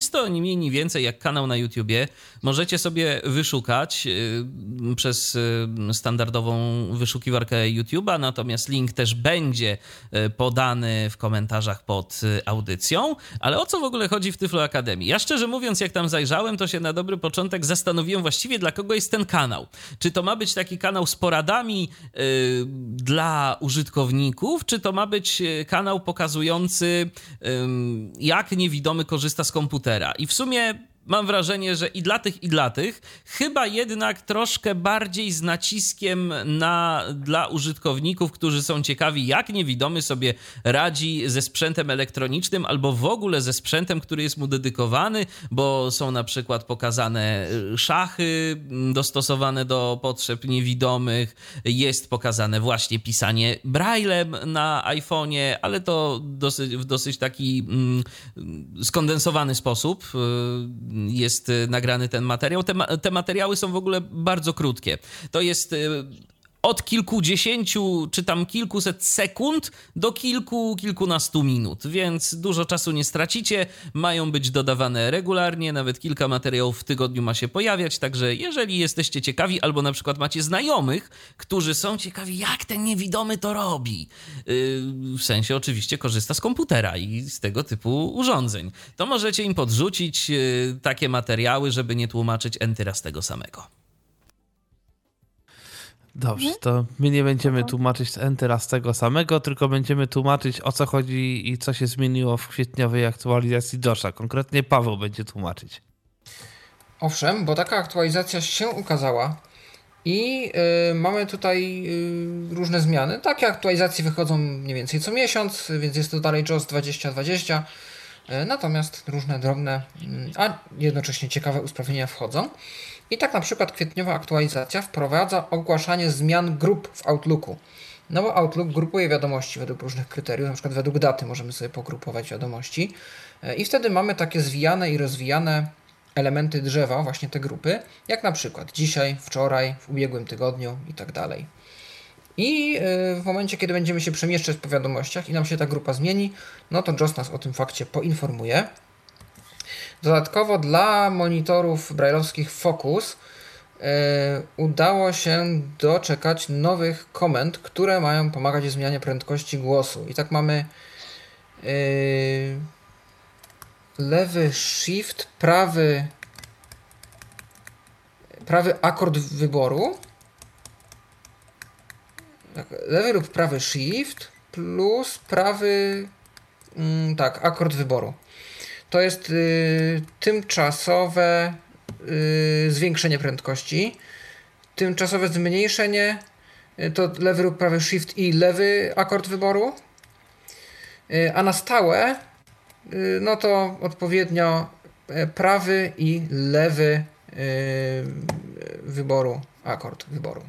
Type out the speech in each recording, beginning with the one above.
Nic to ni mniej, ni więcej jak kanał na YouTubie. Możecie sobie wyszukać przez standardową wyszukiwarkę YouTube'a, natomiast link też będzie podany w komentarzach pod audycją. Ale o co w ogóle chodzi w Tyflo Akademii? Ja szczerze mówiąc, jak tam zajrzałem, to się na dobry początek zastanowiłem właściwie, dla kogo jest ten kanał. Czy to ma być taki kanał z poradami dla użytkowników, czy to ma być kanał pokazujący, jak niewidomy korzysta z komputera. I w sumie mam wrażenie, że i dla tych, chyba jednak troszkę bardziej z naciskiem dla użytkowników, którzy są ciekawi, jak niewidomy sobie radzi ze sprzętem elektronicznym albo w ogóle ze sprzętem, który jest mu dedykowany, bo są na przykład pokazane szachy dostosowane do potrzeb niewidomych, jest pokazane właśnie pisanie braillem na iPhone'ie, ale to w dosyć taki skondensowany sposób jest nagrany ten materiał. Te materiały są w ogóle bardzo krótkie. To jest od kilkudziesięciu czy tam kilkuset sekund do kilkunastu minut, więc dużo czasu nie stracicie. Mają być dodawane regularnie, nawet kilka materiałów w tygodniu ma się pojawiać, także jeżeli jesteście ciekawi albo na przykład macie znajomych, którzy są ciekawi, jak ten niewidomy to robi, w sensie oczywiście korzysta z komputera i z tego typu urządzeń, to możecie im podrzucić takie materiały, żeby nie tłumaczyć enty raz tego samego. Dobrze, to my nie będziemy tłumaczyć raz tego samego, tylko będziemy tłumaczyć, o co chodzi i co się zmieniło w kwietniowej aktualizacji JOSha. Konkretnie Paweł będzie tłumaczyć. Owszem, bo taka aktualizacja się ukazała i mamy tutaj różne zmiany. Takie aktualizacje wychodzą mniej więcej co miesiąc, więc jest to dalej JOS 2020, natomiast różne drobne, a jednocześnie ciekawe usprawnienia wchodzą. I tak na przykład kwietniowa aktualizacja wprowadza ogłaszanie zmian grup w Outlooku. No bo Outlook grupuje wiadomości według różnych kryteriów, na przykład według daty możemy sobie pogrupować wiadomości i wtedy mamy takie zwijane i rozwijane elementy drzewa, właśnie te grupy, jak na przykład dzisiaj, wczoraj, w ubiegłym tygodniu i tak dalej. I w momencie, kiedy będziemy się przemieszczać po wiadomościach i nam się ta grupa zmieni, no to JOS nas o tym fakcie poinformuje. Dodatkowo dla monitorów brailleowskich Focus udało się doczekać nowych komend, które mają pomagać w zmianie prędkości głosu. I tak mamy lewy shift, prawy akord wyboru. Lewy lub prawy shift plus prawy akord wyboru. To jest tymczasowe zwiększenie prędkości, tymczasowe zmniejszenie to lewy lub prawy shift i lewy akord wyboru, a na stałe no to odpowiednio prawy i lewy wyboru, akord wyboru.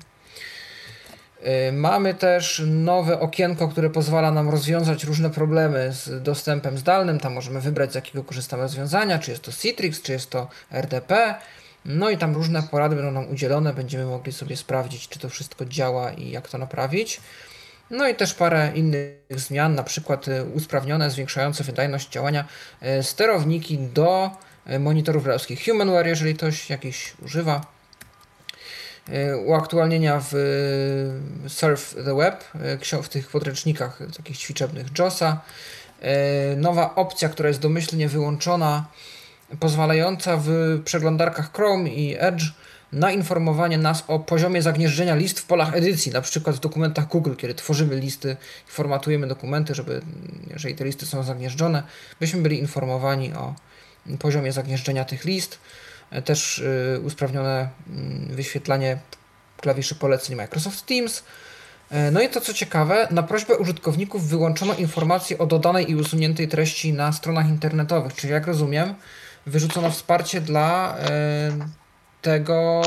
Mamy też nowe okienko, które pozwala nam rozwiązać różne problemy z dostępem zdalnym. Tam możemy wybrać, z jakiego korzystamy rozwiązania, czy jest to Citrix, czy jest to RDP. No i tam różne porady będą nam udzielone. Będziemy mogli sobie sprawdzić, czy to wszystko działa i jak to naprawić. No i też parę innych zmian, na przykład usprawnione, zwiększające wydajność działania sterowniki do monitorów brailleowskich HumanWare, jeżeli ktoś jakiś używa. Uaktualnienia w Surf the Web, w tych podręcznikach takich ćwiczebnych JOSa. Nowa opcja, która jest domyślnie wyłączona, pozwalająca w przeglądarkach Chrome i Edge na informowanie nas o poziomie zagnieżdżenia list w polach edycji, na przykład w dokumentach Google, kiedy tworzymy listy i formatujemy dokumenty, żeby, jeżeli te listy są zagnieżdżone, byśmy byli informowani o poziomie zagnieżdżenia tych list. Też usprawnione wyświetlanie klawiszy poleceń Microsoft Teams. No i to co ciekawe, na prośbę użytkowników wyłączono informacje o dodanej i usuniętej treści na stronach internetowych, czyli jak rozumiem, wyrzucono wsparcie dla tego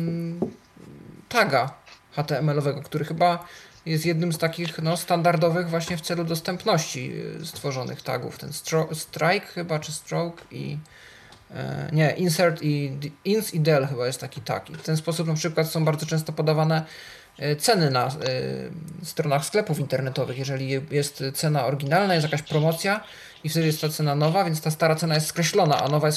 taga HTML-owego, który chyba jest jednym z takich standardowych właśnie w celu dostępności stworzonych tagów. Ten strike chyba, czy stroke i insert i ins i del chyba jest taki tag. I w ten sposób na przykład są bardzo często podawane ceny na stronach sklepów internetowych. Jeżeli jest cena oryginalna, jest jakaś promocja i wtedy jest ta cena nowa, więc ta stara cena jest skreślona, a nowa jest